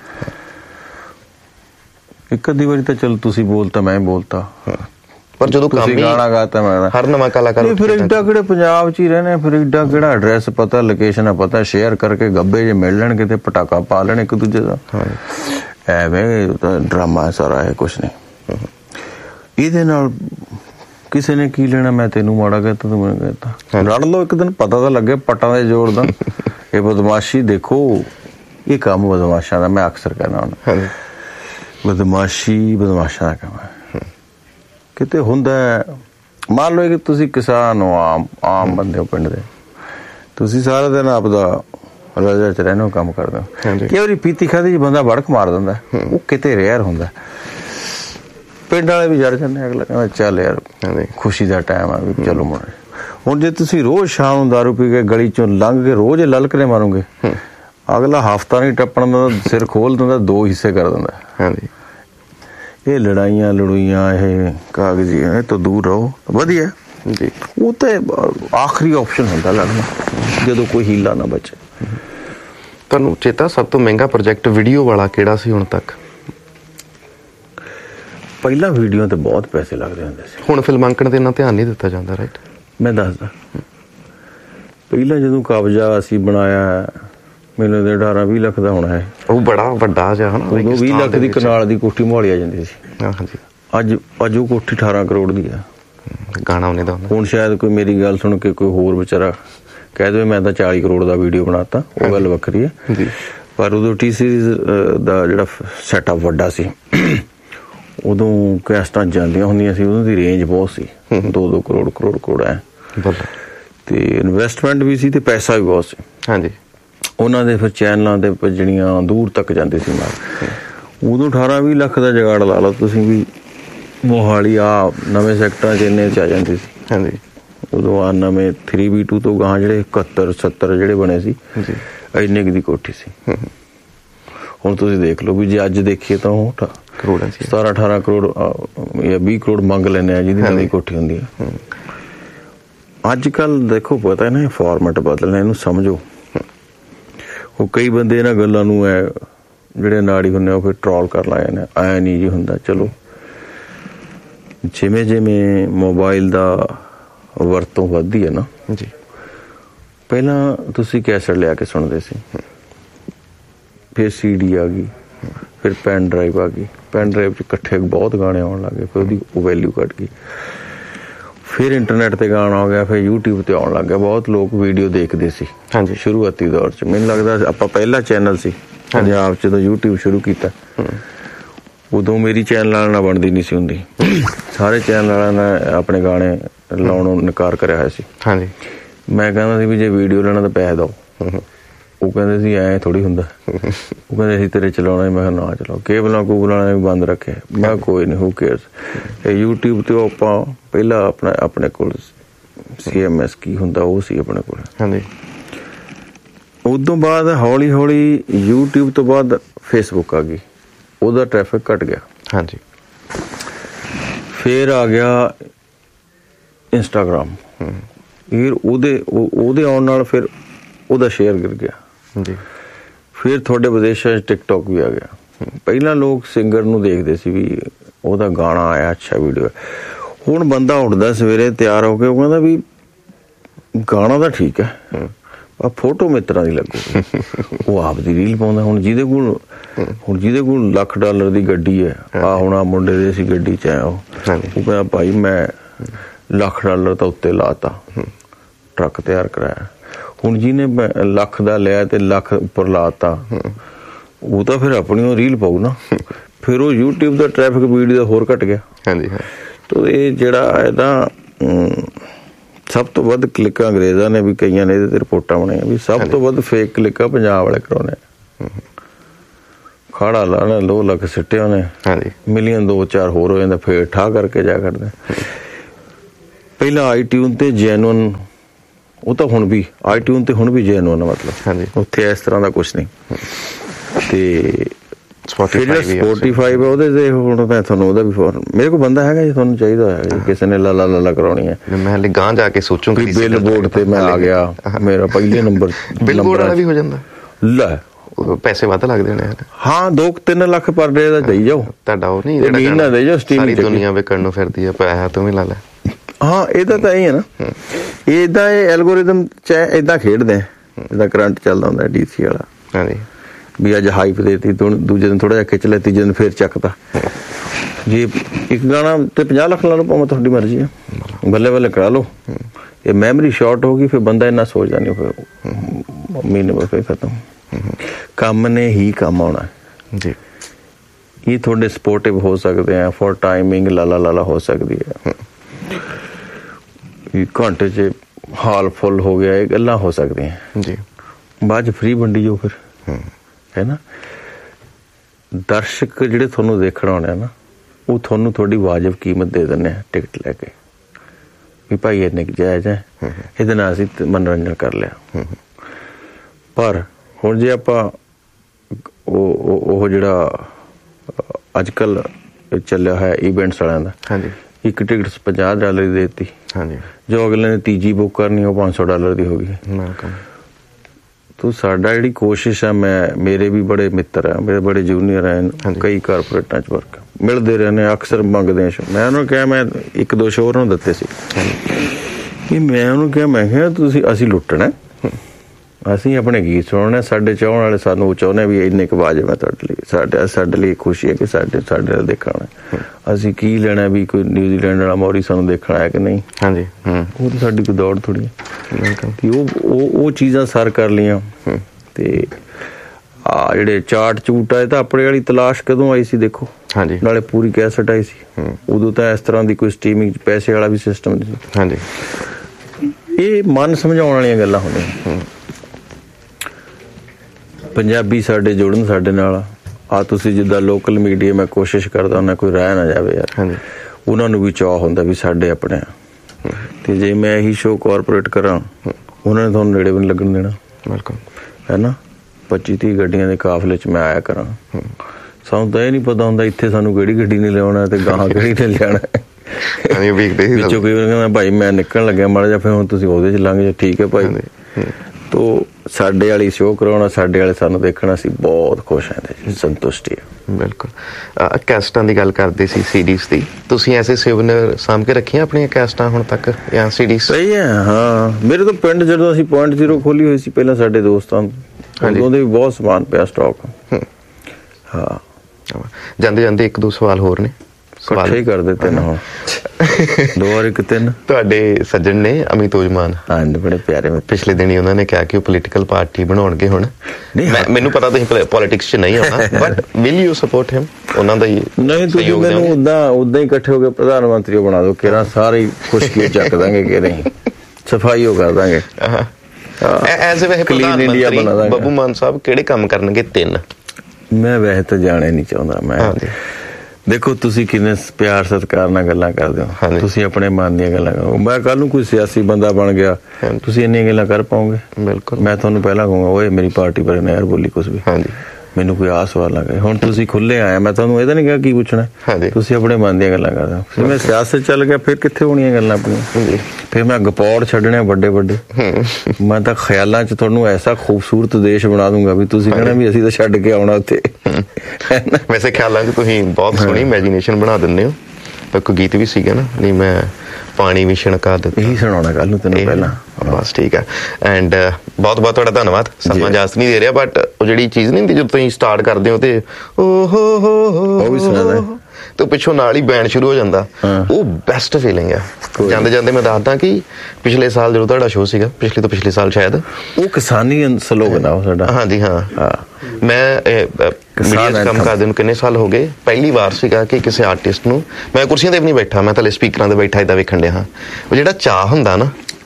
ਇੱਕ ਅੱਧੀ ਵਾਰੀ ਤਾਂ ਚਲ ਤੁਸੀਂ ਬੋਲਤਾ ਮੈਂ ਬੋਲਤਾ, ਪਰ ਜਦੋਂ ਤੁਸੀਂ ਗਾਣਾ ਗਾਤਾ ਮੈਂ, ਹਰ ਨਵਾਂ ਕਲਾਕਾਰ ਫਿਰ ਏਡਾ ਕਿਹੜੇ ਪੰਜਾਬ 'ਚ ਹੀ ਰਹਿਣੇ, ਫਿਰ ਏਡਾ ਕਿਹੜਾ ਐਡਰੈਸ ਪਤਾ, ਲੋਕੇਸ਼ਨ ਪਤਾ, ਸ਼ੇਅਰ ਕਰਕੇ ਗੱਬੇ ਜੇ ਮਿਲ ਲੈਣਗੇ ਤੇ ਪਟਾਕਾ ਪਾ ਲੈਣ ਇੱਕ ਦੂਜੇ ਦਾ। ਐਵੇਂ ਤਾਂ ਡਰਾਮਾ ਸਾਰਾ ਹੈ, ਕੁਛ ਨਹੀਂ। ਇਹਦੇ ਨਾਲ ਕਿਸੇ ਨੇ ਕੀ ਲੈਣਾ, ਮੈਂ ਤੈਨੂੰ ਮਾੜਾ ਕਹਿਤਾ ਤੂੰ ਮੈਨੂੰ ਕਹਿਤਾ, ਲੜ ਲਓ ਇੱਕ ਦਿਨ, ਪਤਾ ਤਾਂ ਲੱਗੇ ਪੱਟਾਂ ਦੇ ਜ਼ੋਰ ਦਾ। ਇਹ ਬਦਮਾਸ਼ੀ ਦੇਖੋ, ਇਹ ਕੰਮ ਬਦਮਾਸ਼ਾਂ ਦਾ, ਮੈਂ ਅਕਸਰ ਕਹਿਣਾ ਹੁਣ, ਬਦਮਾਸ਼ੀ ਬਦਮਾਸ਼ਾਂ ਦਾ ਕੰਮ ਹੈ। ਕਿਤੇ ਹੁੰਦਾ, ਮੰਨ ਲਓ ਕਿ ਤੁਸੀਂ ਕਿਸਾਨ ਹੋ, ਆਮ ਆਮ ਬੰਦੇ ਹੋ ਪਿੰਡ ਦੇ, ਤੁਸੀਂ ਸਾਰਾ ਦਿਨ ਆਪਦਾ ਰਜਾ ਚ ਰਹਿਣਾ, ਕੰਮ ਕਰਦੇ ਹੋ। ਕਈ ਵਾਰੀ ਪੀਤੀ ਖਾਧੀ ਚ ਬੰਦਾ ਵੜਕ ਮਾਰ ਦਿੰਦਾ, ਉਹ ਕਿਤੇ ਰੇਅਰ ਹੁੰਦਾ। ਪਿੰਡ ਵਾਲੇ ਵੀ ਜੜ ਜਾਂਦੇ, ਅਗਲਾ ਕਹਿੰਦਾ ਚੱਲ ਯਾਰ ਖੁਸ਼ੀ ਦਾ ਟਾਈਮ ਆ ਵੀ ਚਲੋ ਮੁੰਡੇ। ਹੁਣ ਜੇ ਤੁਸੀਂ ਰੋਜ਼ ਸ਼ਾਮ ਨੂੰ ਦਾਰੂ ਪੀ ਕੇ ਗਲੀ ਚੋਂ ਲੰਘ ਕੇ ਰੋਜ਼ ਲਲਕਰੇ ਮਾਰੋਗੇ, ਅਗਲਾ ਹਫ਼ਤਾ ਨਹੀਂ ਟੱਪਣ ਦਾ, ਸਿਰ ਖੋਲ ਦਿੰਦਾ, ਦੋ ਹਿੱਸੇ ਕਰ ਦਿੰਦਾ। ਹਾਂਜੀ, ਇਹ ਲੜਾਈਆਂ ਲੜੂਈਆਂ, ਇਹ ਕਾਗਜ਼ੀ, ਇਹ ਤੋਂ ਦੂਰ ਰਹੋ, ਵਧੀਆ ਜੀ। ਉਹ ਤਾਂ ਆਖਰੀ ਆਪਸ਼ਨ ਹੁੰਦਾ ਲੜਨਾ, ਜਦੋਂ ਕੋਈ ਹੀਲਾ ਨਾ ਬਚੇ। ਤੁਹਾਨੂੰ ਚੇਤਾ ਸਭ ਤੋਂ ਮਹਿੰਗਾ ਪ੍ਰੋਜੈਕਟ ਵੀਡੀਓ ਵਾਲਾ ਕਿਹੜਾ ਸੀ ਹੁਣ ਤੱਕ? ਪਹਿਲਾਂ ਵੀਡੀਓ ਤੇ ਬਹੁਤ ਪੈਸੇ ਲੱਗਦੇ ਹੁੰਦੇ ਸੀ, ਹੁਣ ਫਿਲਮਾਂਕਣ ਤੇ ਇੰਨਾ ਧਿਆਨ ਨਹੀਂ ਦਿੱਤਾ ਜਾਂਦਾ। ਰਾਈਟ, ਮੈਂ ਦੱਸਦਾ, ਪਹਿਲਾਂ ਜਦੋਂ ਕਬਜ਼ਾ ਅਸੀਂ ਬਣਾਇਆ, ਮੈਨੂੰ ਤੇ ਅਠਾਰਾਂ ਵੀਹ ਲੱਖ ਦਾ ਹੋਣਾ ਹੈ, ਉਹ ਬੜਾ ਵੱਡਾ ਜਿਹਾ ਹਨਾ, ਉਦੋਂ ਵੀਹ ਲੱਖ ਦੀ ਕਨਾਲ ਦੀ ਕੋਠੀ ਮੁਹਾਲੀ ਆ ਜਾਂਦੀ ਸੀ। ਹਾਂਜੀ, ਅੱਜ ਅੱਜ ਉਹ ਕੋਠੀ ਅਠਾਰਾਂ ਕਰੋੜ ਦੀ ਆ। ਗਾਣਾ ਉਹਨੇ ਦਾ ਹੁਣ ਸ਼ਾਇਦ ਕੋਈ ਮੇਰੀ ਗੱਲ ਸੁਣ ਕੇ ਕੋਈ ਹੋਰ ਵਿਚਾਰਾ ਕਹਿ ਦੇਵੇ ਮੈਂ ਤਾਂ ਚਾਲੀ ਕਰੋੜ ਦਾ ਵੀਡੀਓ ਬਣਾਤਾ, ਉਹ ਗੱਲ ਵੱਖਰੀ ਹੈ। ਪਰ ਉਦੋਂ ਟੀ ਸੀਰੀਜ਼ ਦਾ ਜਿਹੜਾ ਸੈਟਅਪ ਵੱਡਾ ਸੀ, ਉਦੋਂ ਕੈਸਟਾਂ ਜਾਂਦੀਆਂ ਹੁੰਦੀਆਂ ਸੀ, ਉਦੋਂ ਦੀ ਰੇਂਜ ਬਹੁਤ ਸੀ, ਦੋ ਦੋ ਕਰੋੜ ਕਰੋੜ ਕਰੋੜ ਹੈ, ਤੇ ਇਨਵੈਸਟਮੈਂਟ ਵੀ ਸੀ ਤੇ ਪੈਸਾ ਵੀ ਬਹੁਤ ਸੀ। ਹਾਂਜੀ, ਉਹਨਾਂ ਦੇ ਫਿਰ ਚੈਨਲਾਂ ਦੇ ਜਿਹੜੀਆਂ ਦੂਰ ਤੱਕ ਜਾਂਦੇ ਸੀ ਮਾਰ। ਉਦੋਂ ਅਠਾਰਾਂ ਵੀਹ ਲੱਖ ਦਾ ਜੁਗਾੜ ਲਾ ਲਓ ਤੁਸੀਂ ਵੀ, ਮੋਹਾਲੀ ਆ ਨਵੇਂ ਸੈਕਟਰਾਂ 'ਚ ਇੰਨੇ 'ਚ ਆ ਜਾਂਦੀ ਸੀ। ਹਾਂਜੀ, ਉਦੋਂ ਆ ਨਵੇਂ ਥ੍ਰੀ ਬੀ ਟੂ ਤੋਂ ਗਾਂ ਜਿਹੜੇ ਇਕਹੱਤਰ ਸੱਤਰ ਜਿਹੜੇ ਬਣੇ ਸੀ, ਇੰਨੇ ਕੁ ਦੀ ਕੋਠੀ ਸੀ। ਹੁਣ ਤੁਸੀਂ ਦੇਖ ਲਓ ਵੀ ਜੇ ਅੱਜ ਦੇਖੀਏ ਤਾਂ ਉਹ ਕਰੋੜਾਂ ਸੀ, ਸਤਾਰਾਂ ਅਠਾਰਾਂ ਕਰੋੜ ਜਾਂ ਵੀਹ ਕਰੋੜ ਮੰਗ ਲੈਂਦੇ ਆ ਜਿਹਦੀ ਨਵੀਂ ਕੋਠੀ ਹੁੰਦੀ ਹੈ। ਅੱਜ ਕੱਲ੍ਹ ਦੇਖੋ ਪਤਾ ਨਾ, ਫਾਰਮੈਟ ਬਦਲਣਾ, ਇਹਨੂੰ ਸਮਝੋ। ਉਹ ਕਈ ਬੰਦੇ ਇਹਨਾਂ ਗੱਲਾਂ ਨੂੰ ਐ ਜਿਹੜੇ ਨਾੜੀ ਹੁੰਦੇ ਉਹ ਫਿਰ ਟਰੋਲ ਕਰ ਲਾਏ ਨੇ, ਐ ਨਹੀਂ ਜੀ ਹੁੰਦਾ। ਚਲੋ ਜਿਵੇਂ ਜਿਵੇਂ ਮੋਬਾਈਲ ਦਾ ਵਰਤੋਂ ਵੱਧਦੀ ਹੈ ਨਾ ਜੀ, ਪਹਿਲਾਂ ਤੁਸੀਂ ਕੈਸਟ ਲਿਆ ਕੇ ਸੁਣਦੇ ਸੀ, ਫਿਰ ਸੀ ਡੀ ਆ ਗਈ, ਫਿਰ ਪੈਨ ਡਰਾਈਵ ਆ ਗਈ, ਪੈਨ ਡਰਾਈਵ 'ਚ ਇਕੱਠੇ ਬਹੁਤ ਗਾਣੇ ਆਉਣ ਲੱਗ ਗਏ, ਫਿਰ ਉਹਦੀ ਉਹ ਵੈਲਿਊ ਘੱਟ ਗਈ। ਫਿਰ ਇੰਟਰਨੈਟ ਤੇ ਗਾਣਾ ਹੋ ਗਿਆ, ਫਿਰ ਯੂਟਿਊਬ ਤੇ ਆਉਣ ਲੱਗ ਗਿਆ। ਬਹੁਤ ਲੋਕ ਵੀਡੀਓ ਦੇਖਦੇ ਸੀ ਹਾਂਜੀ ਸ਼ੁਰੂਆਤੀ ਦੌਰ 'ਚ। ਮੈਨੂੰ ਲੱਗਦਾ ਆਪਾਂ ਪਹਿਲਾ ਚੈਨਲ ਸੀ ਪੰਜਾਬ 'ਚ ਜਦੋਂ ਯੂਟਿਊਬ ਸ਼ੁਰੂ ਕੀਤਾ, ਉਦੋਂ ਮੇਰੀ ਚੈਨਲ ਵਾਲਿਆਂ ਨਾਲ ਬਣਦੀ ਨਹੀਂ ਸੀ ਹੁੰਦੀ, ਸਾਰੇ ਚੈਨਲ ਵਾਲਿਆਂ ਨੇ ਆਪਣੇ ਗਾਣੇ ਲਾਉਣੋਂ ਇਨਕਾਰ ਕਰਿਆ ਹੋਇਆ ਸੀ। ਹਾਂਜੀ, ਮੈਂ ਕਹਿੰਦਾ ਸੀ ਵੀ ਜੇ ਵੀਡੀਓ ਲੈਣਾ ਤਾਂ ਪੈਸੇ ਦਿਓ, ਉਹ ਕਹਿੰਦੇ ਸੀ ਐਂ ਥੋੜੀ ਹੁੰਦਾ, ਉਹ ਕਹਿੰਦੇ ਅਸੀਂ ਤੇਰੇ ਚਲਾਉਣਾ। ਮੈਂ ਕਿਹਾ ਨਾ ਚਲਾਓ, ਕੇਬਲਾਂ ਕੂਬਲਾਂ ਨੇ ਵੀ ਬੰਦ ਰੱਖੇ। ਮੈਂ ਕੋਈ ਨਹੀਂ, ਹੂ ਕੇਅਰਸ। ਇਹ ਯੂਟਿਊਬ ਤੇ ਆਪਾਂ ਪਹਿਲਾਂ ਆਪਣਾ ਆਪਣੇ ਕੋਲ ਸੀ ਐਮ ਐਸ ਕੀ ਹੁੰਦਾ ਉਹ ਸੀ ਆਪਣੇ ਕੋਲ। ਹਾਂਜੀ, ਉਦੋਂ ਬਾਅਦ ਹੌਲੀ ਹੌਲੀ ਯੂਟਿਊਬ ਤੋਂ ਬਾਅਦ ਫੇਸਬੁੱਕ ਆ ਗਈ, ਉਹਦਾ ਟ੍ਰੈਫਿਕ ਘਟ ਗਿਆ। ਹਾਂਜੀ, ਫਿਰ ਆ ਗਿਆ ਇੰਸਟਾਗ੍ਰਾਮ, ਫਿਰ ਉਹਦੇ ਉਹਦੇ ਆਉਣ ਨਾਲ ਫਿਰ ਉਹਦਾ ਸ਼ੇਅਰ ਗਿਰ ਗਿਆ ਜੀ। ਫਿਰ ਤੁਹਾਡੇ ਵਿਦੇਸ਼ਾਂ 'ਚ ਟਿਕਟੋਕ ਵੀ ਆ ਗਿਆ। ਪਹਿਲਾਂ ਲੋਕ ਸਿੰਗਰ ਨੂੰ ਦੇਖਦੇ ਸੀ ਵੀ ਉਹਦਾ ਗਾਣਾ ਆਇਆ, ਅੱਛਾ ਵੀਡੀਓ। ਹੁਣ ਬੰਦਾ ਉੱਠਦਾ ਸਵੇਰੇ ਤਿਆਰ ਹੋ ਕੇ, ਉਹ ਕਹਿੰਦਾ ਵੀ ਗਾਣਾ ਤਾਂ ਠੀਕ ਹੈ, ਆ ਫੋਟੋ ਮਿੱਤਰਾਂ ਦੀ ਲੱਗੂ, ਉਹ ਆਪ ਦੀ ਰੀਲ ਪਾਉਂਦਾ। ਹੁਣ ਜਿਹਦੇ ਕੋਲ ਹੁਣ ਜਿਹਦੇ ਕੋਲ ਲੱਖ ਡਾਲਰ ਦੀ ਗੱਡੀ ਹੈ, ਆ ਹੁਣ ਆ ਮੁੰਡੇ ਦੇ ਸੀ ਗੱਡੀ 'ਚ ਆਇਆ, ਉਹ ਕਹਿੰਦਾ ਭਾਈ ਮੈਂ ਲੱਖ ਡਾਲਰ ਤਾਂ ਉੱਤੇ ਲਾਤਾ, ਟਰੱਕ ਤਿਆਰ ਕਰਾਇਆ। ਹੁਣ ਜਿਹਨੇ ਲੱਖ ਦਾ ਲਿਆ ਤੇ ਲੱਖ ਉੱਪਰ ਲਾਤਾ, ਉਹ ਤਾਂ ਫਿਰ ਆਪਣੀ ਉਹ ਰੀਲ ਪਾਊ ਨਾ, ਫਿਰ ਉਹ ਯੂਟਿਊਬ ਦਾ ਟ੍ਰੈਫਿਕ ਵੀਡੀਓ ਦਾ ਹੋਰ ਘਟ ਗਿਆ। ਹਾਂਜੀ, ਤਾਂ ਇਹ ਜਿਹੜਾ ਇਹਦਾ ਸਭ ਤੋਂ ਵੱਧ ਕਲਿੱਕਾਂ ਅੰਗਰੇਜ਼ਾਂ ਨੇ ਵੀ ਕਈਆਂ ਨੇ ਇਹਦੇ ਤੇ ਰਿਪੋਰਟਾਂ ਬਣਾਈਆਂ ਵੀ ਸਭ ਤੋਂ ਵੱਧ ਫੇਕ ਕਲਿੱਕਾਂ ਪੰਜਾਬ ਵਾਲੇ ਕਰਾਉਣੇ, ਖਾੜਾ ਲਾਣਾ ਲੋ ਲੱਖ ਸਿੱਟਿਆ ਨੇ ਹਾਂਜੀ ਮਿਲੀਅਨ ਦੋ ਚਾਰ ਹੋਰ ਹੋ ਜਾਂਦਾ ਫੇਰ ਠਾ ਕਰਕੇ ਜਾ ਕਰਦੇ ਪਹਿਲਾਂ ਆਈਟਿਊਨ ਤੇ ਜੈਨੂਨ ਉਹ ਤਾਂ ਹੁਣ ਵੀ ਆਈਟਿਊਨ ਤੇ ਹੁਣ ਵੀ ਜੈਨੂਨ ਮਤਲਬ ਹਾਂਜੀ ਉੱਥੇ ਇਸ ਤਰ੍ਹਾਂ ਦਾ ਕੁਝ ਨਹੀਂ ਤੇ ਸਪੋਟੀਫਾਈ ਹੈ ਉਹਦੇ ਤੇ ਹੁਣ ਮੈਂ ਤੁਹਾਨੂੰ ਉਹਦਾ ਵੀ ਫੋਨ ਮੇਰੇ ਕੋਲ ਬੰਦਾ ਹੈਗਾ ਜੀ ਤੁਹਾਨੂੰ ਚਾਹੀਦਾ ਹੈ ਕਿਸੇ ਨੇ ਲਾਲਾ ਲਾਲਾ ਕਰਾਉਣੀ ਹੈ ਮੈਂ ਹਲੇ ਗਾਂ ਜਾ ਕੇ ਸੋਚੂੰਗਾ ਬਿੱਲ ਬੋਰਡ ਤੇ ਮੈਂ ਆ ਗਿਆ ਮੇਰਾ ਪਹਿਲੇ ਨੰਬਰ ਬਿੱਲ ਬੋਰਡ ਵਾਲਾ ਵੀ ਹੋ ਜਾਂਦਾ ਲੈ ਪੈਸੇ ਵੱਧ ਲੱਗਦੇ ਨੇ ਹਾਂ ਦੋ ਤਿੰਨ ਲੱਖ ਪਰ ਡੇ ਦਾ ਦੇਈ ਜਾਓ ਤੁਹਾਡਾ ਉਹ ਨਹੀਂ ਮਹੀਨਾ ਦੇ ਜਾਓ ਸਟ੍ਰੀਮਿੰਗ ਸਾਰੀ ਦੁਨੀਆ ਵਿਕਣ ਨੂੰ ਫਿਰਦੀ ਆ ਪੈਸਾ ਤੂੰ ਵੀ ਲਾ ਲੈ ਹਾਂ ਇਹਦਾ ਤਾਂ ਇਹ ਹੈ ਨਾ ਇਹਦਾ ਇਹ ਐਲਗੋਰਿਦਮ ਚ ਏਦਾਂ ਖੇਡਦੇ ਆ ਜਿੱਦਾਂ ਕਰੰਟ ਚੱਲਦਾ ਹੁੰਦਾ ਡੀਸੀ ਵਾਲਾ ਹਾਂਜੀ ਵੀ ਅੱਜ ਹਾਈਪ ਦੇਤੀ ਦੂਜੇ ਦਿਨ ਥੋੜਾ ਜਿਹਾ ਖਿੱਚ ਲਿਆ ਤੀਜੇ ਦਿਨ ਫੇਰ ਚੱਕਦਾ ਜੇ ਇੱਕ ਗਾਣਾ ਤੇ ਪੰਜਾਹ ਲੱਖ ਲਾ ਲਓ ਭਾਵੇਂ ਤੁਹਾਡੀ ਮਰਜ਼ੀ ਆ ਬੱਲੇ ਬੱਲੇ ਕਰਾ ਲਓ ਇਹ ਮੈਮਰੀ ਸ਼ਾਰਟ ਹੋ ਗਈ ਫਿਰ ਬੰਦਾ ਇੰਨਾ ਸੋਚਦਾ ਨਹੀਂ ਫਿਰ ਮਹੀਨੇ ਬਾਅਦ ਫਿਰ ਖਤਮ ਕੰਮ ਨੇ ਹੀ ਕੰਮ ਆਉਣਾ ਜੀ ਇਹ ਤੁਹਾਡੇ ਸਪੋਰਟਿਵ ਹੋ ਸਕਦੇ ਆ ਫॉर ਟਾਈਮਿੰਗ ਲਾਲਾ ਲਾਲਾ ਹੋ ਸਕਦੀ ਹੈ ਇਹ ਘੰਟੇ 'ਚ ਹਾਲ ਫੁੱਲ ਹੋ ਗਿਆ ਇਹ ਗੱਲਾਂ ਹੋ ਸਕਦੀਆਂ ਜੀ ਬਾਅਦ 'ਚ ਫ੍ਰੀ ਵੰਡੀ ਜੋ ਫਿਰ ਹੈ ਨਾ ਦਰਸ਼ਕ ਜਿਹੜੇ ਤੁਹਾਨੂੰ ਦੇਖਣ ਆਉਣੇ ਆ ਨਾ ਉਹ ਤੁਹਾਨੂੰ ਤੁਹਾਡੀ ਵਾਜਬ ਕੀਮਤ ਦੇ ਦਿੰਦੇ ਆ ਟਿਕਟ ਲੈ ਕੇ ਵੀ ਭਾਈ ਇੰਨੇ ਕੁ ਜਾਇਜ਼ ਹੈ ਇਹਦੇ ਨਾਲ ਅਸੀਂ ਮਨੋਰੰਜਨ ਕਰ ਲਿਆ ਪਰ ਹੁਣ ਜੇ ਆਪਾਂ ਉਹ ਉਹ ਜਿਹੜਾ ਅੱਜ ਕੱਲ ਚੱਲਿਆ ਹੋਇਆ ਇਵੈਂਟਸ ਵਾਲਿਆਂ ਦਾ ਹਾਂਜੀ ਇੱਕ ਟਿਕਟ ਪੰਜਾਹ ਡਾਲਰ ਦੀ ਦੇ ਦਿੱਤੀ ਹਾਂਜੀ ਜੋ ਅਗਲੇ ਨੇ ਤੀਜੀ ਬੁੱਕ ਕਰਨੀ ਉਹ ਪੰਜ ਸੌ ਡਾਲਰ ਦੀ ਹੋ ਗਈ ਤੋ ਸਾਡਾ ਜਿਹੜੀ ਕੋਸ਼ਿਸ਼ ਆ ਮੈਂ ਮੇਰੇ ਵੀ ਬੜੇ ਮਿੱਤਰ ਆ ਮੇਰੇ ਬੜੇ ਜੂਨੀਅਰ ਆ ਕਈ ਕਾਰਪੋਰੇਟਾਂ 'ਚ ਵਰਕ ਮਿਲਦੇ ਰਹੇ ਨੇ ਅਕਸਰ ਮੰਗਦੇ ਆ ਮੈਂ ਉਹਨੂੰ ਕਿਹਾ ਮੈਂ ਇੱਕ ਦੋ ਸ਼ੋਅ ਨੂੰ ਦਿੱਤੇ ਸੀ ਕਿ ਮੈਂ ਉਹਨੂੰ ਕਿਹਾ ਮੈਂ ਕਿਹਾ ਤੁਸੀਂ ਅਸੀਂ ਲੁੱਟਣਾ ਅਸੀਂ ਆਪਣੇ ਗੀਤ ਸੁਣਨੇ ਸਾਡੇ ਚਾਹਣ ਵਾਲੇ ਸਾਨੂੰ ਚਾਹੁੰਦੇ ਵੀ ਇੰਨੇ ਕੁ ਵਾਜਬ ਹੈ ਤੁਹਾਡੇ ਲਈ ਸਾਡੇ ਸਾਡੇ ਲਈ ਖੁਸ਼ੀ ਹੈ ਕਿ ਸਾਡੇ ਸਾਡੇ ਨਾਲ ਦੇਖਣਾ ਅਸੀਂ ਕੀ ਲੈਣਾ ਵੀ ਕੋਈ ਨਿਊਜ਼ੀਲੈਂਡ ਵਾਲਾ ਮੌਰੀ ਸਾਨੂੰ ਦੇਖਣਾ ਹੈ ਕਿ ਨਹੀਂ ਹਾਂਜੀ ਉਹ ਤਾਂ ਸਾਡੀ ਕੋਈ ਦੌੜ ਥੋੜੀ ਹੈ ਉਹ ਉਹ ਚੀਜ਼ਾਂ ਸਰ ਕਰ ਲਈਆਂ ਤੇ ਆ ਜਿਹੜੇ ਚਾਰਟ ਚੂਟ ਆਏ ਤਾਂ ਆਪਣੇ ਵਾਲੀ ਤਲਾਸ਼ ਕਦੋਂ ਆਈ ਸੀ ਦੇਖੋ ਹਾਂਜੀ ਨਾਲੇ ਪੂਰੀ ਕੈਸਟ ਆਈ ਸੀ ਉਦੋਂ ਤਾਂ ਇਸ ਤਰ੍ਹਾਂ ਦੀ ਕੋਈ ਸਟ੍ਰੀਮਿੰਗ ਪੈਸੇ ਵਾਲਾ ਵੀ ਸਿਸਟਮ ਨਹੀਂ ਸੀ ਹਾਂਜੀ ਇਹ ਮਨ ਸਮਝਾਉਣ ਵਾਲੀਆਂ ਗੱਲਾਂ ਹੁੰਦੀਆਂ ਪੰਜਾਬੀ ਸਾਡੇ ਜੁੜਨ ਸਾਡੇ ਨਾਲ ਆ ਤੁਸੀਂ ਜਿੱਦਾਂ ਲੋਕਲ ਮੀਡੀਆ ਮੈਂ ਕੋਸ਼ਿਸ਼ ਕਰਦਾ ਉਹਨਾਂ ਕੋਈ ਰਹਿ ਨਾ ਜਾਵੇ ਯਾਰ ਹਾਂਜੀ ਉਹਨਾਂ ਨੂੰ ਵੀ ਚਾਅ ਹੁੰਦਾ ਵੀ ਸਾਡੇ ਆਪਣੇ ਤੇ ਜੇ ਮੈਂ ਇਹੀ ਸ਼ੋਅ ਕਾਰਪੋਰੇਟ ਕਰਾਂ ਉਹਨਾਂ ਨੇ ਤੁਹਾਨੂੰ ਨੇੜੇ ਵੀ ਨਹੀਂ ਲੱਗਣ ਦੇਣਾ ਬਿਲਕੁਲ ਹੈ ਨਾ ਪੱਚੀ ਤੀਹ ਗੱਡੀਆਂ ਦੇ ਕਾਫਲੇ 'ਚ ਮੈਂ ਆਇਆ ਕਰਾਂ ਸਾਨੂੰ ਤਾਂ ਇਹ ਨਹੀਂ ਪਤਾ ਹੁੰਦਾ ਇੱਥੇ ਸਾਨੂੰ ਕਿਹੜੀ ਗੱਡੀ ਨੇ ਲਿਆਉਣਾ ਤੇ ਗਾਹਾਂ ਕਿਹੜੀ ਨੇ ਲਿਆਉਣਾ ਵਿੱਚੋਂ ਕਈ ਵਾਰ ਕਹਿੰਦਾ ਭਾਈ ਮੈਂ ਨਿਕਲਣ ਲੱਗਿਆ ਮਾੜਾ ਜਿਹਾ ਫਿਰ ਹੁਣ ਤੁਸੀਂ ਉਹਦੇ 'ਚ ਲੰਘ ਜਾ ਠੀਕ ਹੈ ਭਾਈ ਤੋ ਸਾਡੇ ਵਾਲੀ ਸ਼ੋਅ ਕਰਾਉਣਾ ਸਾਡੇ ਵਾਲੇ ਸਾਨੂੰ ਦੇਖਣਾ ਸੀ ਬਹੁਤ ਖੁਸ਼ ਹਾਂ ਸੰਤੁਸ਼ਟੀ ਹੈ ਬਿਲਕੁਲ ਕੈਸਟਾਂ ਦੀ ਗੱਲ ਕਰਦੇ ਸੀ ਸੀਡੀਜ਼ ਦੀ ਤੁਸੀਂ ਐਸੇ ਸਿਵਨਰ ਸਾਂਭ ਕੇ ਰੱਖੀਆਂ ਆਪਣੀਆਂ ਕੈਸਟਾਂ ਹੁਣ ਤੱਕ ਜਾਂ ਸੀਡੀਜ਼ ਸਹੀ ਹੈ ਹਾਂ ਮੇਰੇ ਤੋਂ ਪਿੰਡ ਜਦੋਂ ਅਸੀਂ ਪੁਆਇੰਟ ਜ਼ੀਰੋ ਖੋਲੀ ਹੋਈ ਸੀ ਪਹਿਲਾਂ ਸਾਡੇ ਦੋਸਤਾਂ ਉਹਦੇ ਵੀ ਬਹੁਤ ਸਮਾਨ ਪਿਆ ਸਟਾਕ ਹਾਂ ਜਾਂਦੇ ਜਾਂਦੇ ਇੱਕ ਦੋ ਸਵਾਲ ਹੋਰ ਨੇ ਇਕੱਠੇ ਹੀ ਕਰ ਦਿੱਤੇ ਨਾ ਦੋ ਵਾਰ ਇੱਕ ਤਿੰਨ ਤੁਹਾਡੇ ਸੱਜਣ ਨੇ ਅਮਿਤ ਓਜਮਾਨ ਹਾਂਜੀ ਬੜੇ ਪਿਆਰੇ ਪਿਛਲੇ ਦਿਨ ਹੀ ਉਹਨਾਂ ਨੇ ਕਿਹਾ ਕਿ ਉਹ ਪੋਲੀਟੀਕਲ ਪਾਰਟੀ ਬਣਾਉਣਗੇ ਹੁਣ ਮੈਨੂੰ ਪਤਾ ਤੁਸੀਂ ਪੋਲਿਟਿਕਸ 'ਚ ਨਹੀਂ ਆਉਣਾ ਬਟ ਵਿਲ ਯੂ ਸਪੋਰਟ ਹਿਮ ਉਹਨਾਂ ਦਾ ਹੀ ਨਹੀਂ ਤੁਸੀਂ ਮੈਨੂੰ ਉਦਾਂ ਉਦਾਂ ਹੀ ਇਕੱਠੇ ਹੋ ਕੇ ਪ੍ਰਧਾਨ ਮੰਤਰੀ ਬਣਾ ਦਿਓ ਕਿਹੜਾ ਸਾਰੇ ਖੁਸ਼ਕੀ ਚੱਕ ਦਾਂਗੇ ਕਿ ਨਹੀਂ ਸਫਾਈ ਹੋ ਕਰ ਦਾਂਗੇ ਐਜ਼ ਅ ਪ੍ਰਧਾਨ ਮੰਤਰੀ ਬੱਬੂ ਮਾਨ ਸਾਹਿਬ ਕਿਹੜੇ ਕੰਮ ਕਰਨਗੇ ਤਿੰਨ ਮੈਂ ਵੈਸੇ ਤਾਂ ਜਾਣੇ ਨਹੀਂ ਚਾਹੁੰਦਾ ਮੈਂ ਦੇਖੋ ਤੁਸੀਂ ਕਿੰਨੇ ਪਿਆਰ ਸਤਿਕਾਰ ਨਾਲ ਗੱਲਾਂ ਕਰਦੇ ਹੋ ਤੁਸੀਂ ਆਪਣੇ ਮਨ ਦੀਆਂ ਗੱਲਾਂ ਕਰੋ ਮੈਂ ਕੱਲ ਨੂੰ ਕੋਈ ਸਿਆਸੀ ਬੰਦਾ ਬਣ ਗਿਆ ਤੁਸੀਂ ਇੰਨੀਆਂ ਗੱਲਾਂ ਕਰ ਪਾਓਗੇ ਬਿਲਕੁਲ ਮੈਂ ਤੁਹਾਨੂੰ ਪਹਿਲਾਂ ਕਹੂੰਗਾ ਓਏ ਮੇਰੀ ਪਾਰਟੀ ਬਾਰੇ ਨਾ ਯਾਰ ਬੋਲੀ ਕੁਛ ਵੀ ਹਾਂਜੀ ਮੈਨੂੰ ਕੋਈ ਆ ਸਵਾਲ ਨਾ ਕਰੇ ਹੁਣ ਤੁਸੀਂ ਖੁੱਲੇ ਆਏ ਮੈਂ ਤੁਹਾਨੂੰ ਇਹਦਾ ਨਹੀਂ ਕਿਹਾ ਕੀ ਪੁੱਛਣਾ ਤੁਸੀਂ ਆਪਣੇ ਮਨ ਦੀਆਂ ਗੱਲਾਂ ਕਰਦੇ ਹੋ ਫਿਰ ਮੈਂ ਸਿਆਸਤ ਚੱਲ ਗਿਆ ਫਿਰ ਕਿੱਥੇ ਹੋਣੀਆਂ ਗੱਲਾਂ ਆਪਣੀਆਂ ਫਿਰ ਮੈਂ ਗਪੌੜ ਛੱਡਣੇ ਵੱਡੇ ਵੱਡੇ ਮੈਂ ਤਾਂ ਖਿਆਲਾਂ 'ਚ ਤੁਹਾਨੂੰ ਐਸਾ ਖੂਬਸੂਰਤ ਦੇਸ਼ ਬਣਾ ਦੂੰਗਾ ਵੀ ਤੁਸੀਂ ਕਹਿਣਾ ਵੀ ਅਸੀਂ ਤਾਂ ਛੱਡ ਕੇ ਆਉਣਾ ਉੱਥੇ ਵੈਸੇ ਖਿਆਲਾਂ 'ਚ ਤੁਸੀਂ ਬਹੁਤ ਸੋਹਣੀ ਇਮੈਜੀਨੇਸ਼ਨ ਬਣਾ ਦਿੰਦੇ ਹੋ ਪਰ ਕੋਈ ਗੀਤ ਵੀ ਸੀਗਾ ਨਾ ਨਹੀਂ ਮੈਂ ਪਾਣੀ ਵੀ ਛਣਕਾ ਦਿੱਤਾ ਇਹੀ ਸੁਣਾਉਣਾ ਕੱਲ ਨੂੰ ਤੈਨੂੰ ਪਹਿਲਾਂ ਬਸ ਠੀਕ ਹੈ ਐਂਡ ਬਹੁਤ ਬਹੁਤ ਤੁਹਾਡਾ ਧੰਨਵਾਦ ਸਮਾਂ ਇਜਾਜ਼ਤ ਨਹੀਂ ਦੇ ਰਿਹਾ ਬਟ ਉਹ ਜਿਹੜੀ ਚੀਜ਼ ਨਹੀਂ ਹੁੰਦੀ ਜਦੋਂ ਤੁਸੀਂ ਸਟਾਰਟ ਕਰਦੇ ਹੋ ਤੇ ਓ ਹੋ ਹੋ ਉਹ ਵੀ ਸੁਣਾਦਾ ਤੇ ਪਿੱਛੋਂ ਨਾਲ ਹੀ ਬੈਂਡ ਸ਼ੁਰੂ ਹੋ ਜਾਂਦਾ ਉਹ ਬੈਸਟ ਫੀਲਿੰਗ ਹੈ ਜਾਂਦੇ ਜਾਂਦੇ ਮੈਂ ਦੱਸਦਾ ਕਿ ਪਿਛਲੇ ਸਾਲ ਜਦੋਂ ਤੁਹਾਡਾ ਸ਼ੋਅ ਸੀਗਾ ਪਿਛਲੇ ਤੋਂ ਪਿਛਲੇ ਸਾਲ ਸ਼ਾਇਦ ਉਹ ਕਿਸਾਨੀ ਸਲੋਗਨ ਆ ਸਾਡਾ ਹਾਂਜੀ ਹਾਂ ਮੈਂ ਮੀਡੀਆ 'ਚ ਕੰਮ ਕਰਦੇ ਨੂੰ ਕਿੰਨੇ ਸਾਲ ਹੋ ਗਏ ਪਹਿਲੀ ਵਾਰ ਸੀਗਾ ਕਿ ਕਿਸੇ ਆਰਟਿਸਟ ਨੂੰ ਮੈਂ ਕੁਰਸੀਆਂ ਤੇ ਵੀ ਨਹੀਂ ਬੈਠਾ ਮੈਂ ਥੱਲੇ ਸਪੀਕਰਾਂ ਤੇ ਬੈਠਾ ਏਦਾਂ ਵੇਖਣ ਡਿਆ ਹਾਂ ਉਹ ਜਿਹੜਾ ਚਾਅ ਹੁੰਦਾ ਨਾ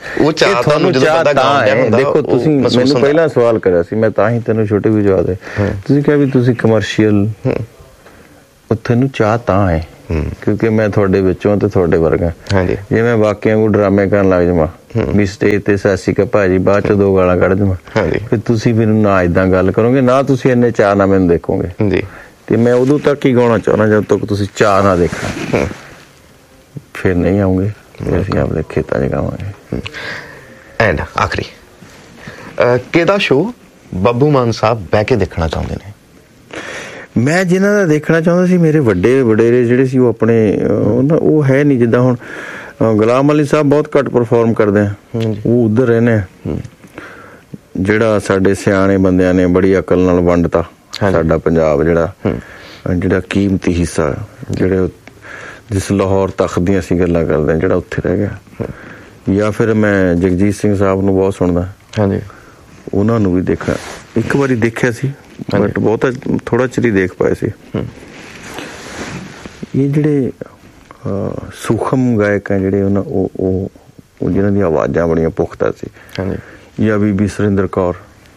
ਉਹ ਚਾਹ ਤੁਹਾਨੂੰ ਜਦੋਂ ਬੰਦਾ ਗਾਉਂਦਾ ਹੁੰਦਾ, ਦੇਖੋ ਤੁਸੀਂ ਮੈਨੂੰ ਪਹਿਲਾਂ ਸਵਾਲ ਕਰਿਆ ਸੀ, ਮੈਂ ਤਾਂ ਹੀ ਤੈਨੂੰ ਛੋਟੇ ਵੀ ਜਵਾਬ ਦੇ, ਤੁਸੀਂ ਕਿਹਾ ਵੀ ਤੁਸੀਂ ਕਮਰਸ਼ੀਅਲ, ਉੱਥੇ ਨੂੰ ਚਾਹ ਤਾਂ ਹੈ ਕਿਉਂਕਿ ਮੈਂ ਤੁਹਾਡੇ ਵਿੱਚੋਂ ਤੇ ਤੁਹਾਡੇ ਵਰਗਾ। ਜੇ ਮੈਂ ਬਾਕੀਆਂ ਨੂੰ ਡਰਾਮੇ ਕਰਨ ਲੱਗ ਜਾਵਾਂ ਵੀ ਸਟੇਜ ਤੇ ਸਾਸੀ ਕਾ ਭਾਜੀ ਬਾਅਦ ਚ ਦੋ ਗਾਲਾਂ ਕੱਢ ਜਾਵਾਂ, ਫਿਰ ਤੁਸੀਂ ਮੈਨੂੰ ਨਾ ਏਦਾਂ ਗੱਲ ਕਰੋਗੇ, ਨਾ ਤੁਸੀਂ ਇੰਨੇ ਚਾਅ ਨਾਲ ਮੈਨੂੰ ਦੇਖੋਗੇ। ਤੇ ਮੈਂ ਉਦੋਂ ਤੱਕ ਹੀ ਗਾਉਣਾ ਚਾਹੁੰਦਾ ਜਦੋਂ ਤੱਕ ਤੁਸੀਂ ਚਾਅ ਨਾ ਦੇਖਣਾ, ਫਿਰ ਨਹੀਂ ਆਉਂਗੇ, ਅਸੀਂ ਆਪਣੇ ਖੇਤਾਂ 'ਚ ਗਾਵਾਂਗੇ। ਐਂਡ ਆਖਰੀ ਕਿਹਦਾ ਸ਼ੋਅ ਬੱਬੂ ਮਾਨ ਸਾਹਿਬ ਬਹਿ ਕੇ ਦੇਖਣਾ ਚਾਹੁੰਦੇ ਨੇ? ਮੈਂ ਜਿਨ੍ਹਾਂ ਦਾ ਦੇਖਣਾ ਚਾਹੁੰਦਾ ਸੀ, ਮੇਰੇ ਵੱਡੇ ਵਡੇਰੇ ਜਿਹੜੇ ਸੀ, ਉਹ ਆਪਣੇ ਉਹ ਹੈ ਨਹੀਂ। ਜਿੱਦਾਂ ਹੁਣ ਗੁਲਾਮ ਅਲੀ ਸਾਹਿਬ ਬਹੁਤ ਘੱਟ ਪਰਫਾਰਮ ਕਰਦੇ ਆ, ਉਹ ਉੱਧਰ ਰਹਿੰਦੇ ਆ। ਜਿਹੜਾ ਸਾਡੇ ਸਿਆਣੇ ਬੰਦਿਆਂ ਨੇ ਬੜੀ ਅਕਲ ਨਾਲ ਵੰਡਤਾ ਸਾਡਾ ਪੰਜਾਬ, ਜਿਹੜਾ ਜਿਹੜਾ ਕੀਮਤੀ ਹਿੱਸਾ, ਜਿਹੜੇ ਜਿਸ ਲਾਹੌਰ ਤਖਤ ਦੀਆਂ ਅਸੀਂ ਗੱਲਾਂ ਕਰਦੇ ਹਾਂ, ਜਿਹੜਾ ਉੱਥੇ ਰਹਿ ਗਿਆ। ਜਾਂ ਫਿਰ ਮੈਂ ਜਗਜੀਤ ਸਿੰਘ ਸਾਹਿਬ ਨੂੰ ਬਹੁਤ ਸੁਣਦਾ, ਹਾਂਜੀ, ਉਹਨਾਂ ਨੂੰ ਵੀ ਦੇਖਿਆ, ਇੱਕ ਵਾਰੀ ਦੇਖਿਆ ਸੀ ਬਟ ਬਹੁਤਾ ਥੋੜਾ ਚਿਰ ਹੀ ਦੇਖ ਪਾਏ ਸੀ। ਇਹ ਜਿਹੜੇ ਸੂਖਮ ਗਾਇਕ ਹੈ ਜਿਹੜੇ ਉਹਨਾਂ ਉਹ ਉਹ ਜਿਹਨਾਂ ਦੀਆਂ ਆਵਾਜ਼ਾਂ ਬੜੀਆਂ ਪੁਖਤਾ ਸੀ, ਜਾਂ ਬੀਬੀ ਸੁਰਿੰਦਰ ਕੌਰ,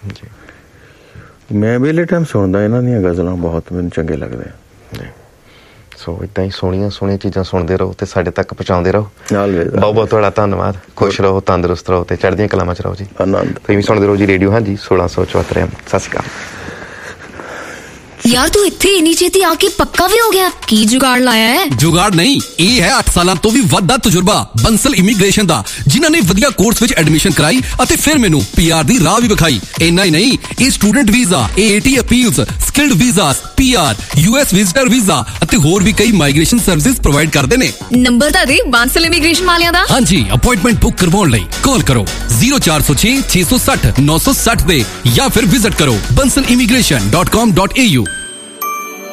ਮੈਂ ਵੇਲੇ ਟਾਈਮ ਸੁਣਦਾ ਇਹਨਾਂ ਦੀਆਂ ਗਜ਼ਲਾਂ, ਬਹੁਤ ਮੈਨੂੰ ਚੰਗੇ ਲੱਗਦੇ ਆ। ਸੋ ਏਦਾਂ ਹੀ ਸੋਹਣੀਆਂ ਸੋਹਣੀਆਂ ਚੀਜ਼ਾਂ ਸੁਣਦੇ ਰਹੋ ਤੇ ਸਾਡੇ ਤੱਕ ਪਹੁੰਚਾਉਂਦੇ ਰਹੋ। ਬਹੁਤ ਬਹੁਤ ਤੁਹਾਡਾ ਧੰਨਵਾਦ। ਖੁਸ਼ ਰਹੋ, ਤੰਦਰੁਸਤ ਰਹੋ ਤੇ ਚੜ੍ਹਦੀਆਂ ਕਲਾਵਾਂ 'ਚ ਰਹੋ ਜੀ। ਆਨੰਦ। ਤੁਸੀਂ ਵੀ ਸੁਣਦੇ ਰਹੋ ਜੀ ਰੇਡੀਓ ਹਾਂਜੀ ਸੋਲਾਂ ਸੌ ਚੁਹੱਤਰ ਐਮ। ਸਤਿ ਸ਼੍ਰੀ ਅਕਾਲ। ਯਾਰ ਤੂੰ ਇੱਥੇ ਇੰਨੀ ਛੇਤੀ ਆ ਕੇ ਪੱਕਾ ਵੀ ਹੋ ਗਿਆ, ਕੀ ਜੁਗਾੜ ਲਾਇਆ ਹੈ? ਜੁਗਾੜ ਨਹੀਂ, ਇਹ ਹੈ ਅੱਠ ਸਾਲਾਂ ਤੋਂ ਵੀ ਵੱਧ ਦਾ ਤਜਰਬਾ ਬੰਸਲ ਇਮੀਗ੍ਰੇਸ਼ਨ ਦਾ, ਜਿਨ੍ਹਾਂ ਨੇ ਵਧੀਆ ਕੋਰਸ ਵਿੱਚ ਐਡਮਿਸ਼ਨ ਕਰਾਈ ਅਤੇ ਫਿਰ ਮੈਨੂੰ ਪੀਆਰ ਦੀ ਰਾਹ ਵੀ ਵਿਖਾਈ। ਇੰਨਾ ਹੀ ਨਹੀਂ, ਇਹ student visa, ਏਏਟੀ appeals, skilled visas, PR, US visitor visa ਅਤੇ ਹੋਰ ਵੀ ਕਈ ਮਾਈਗ੍ਰੇਸ਼ਨ ਸਰਵਿਸਿਜ਼ ਪ੍ਰੋਵਾਈਡ ਕਰਦੇ ਨੇ। ਨੰਬਰ ਤਾਂ ਦੇ ਬੰਸਲ ਇਮੀਗ੍ਰੇਸ਼ਨ ਵਾਲਿਆਂ ਦਾ। ਹਾਂਜੀ, ਅਪਾਇੰਟਮੈਂਟ ਬੁੱਕ ਕਰਵਾਉਣ ਲਈ ਕਾਲ ਕਰੋ ਜ਼ੀਰੋ ਚਾਰ ਸੌ ਛੇ ਛੇ ਸੌ ਸੱਠ ਨੌ ਸੌ ਸੱਠ ਦੇ, ਜਾਂ ਫਿਰ ਵਿਜ਼ਿਟ ਕਰੋ Bansal immigration dot com dot A you.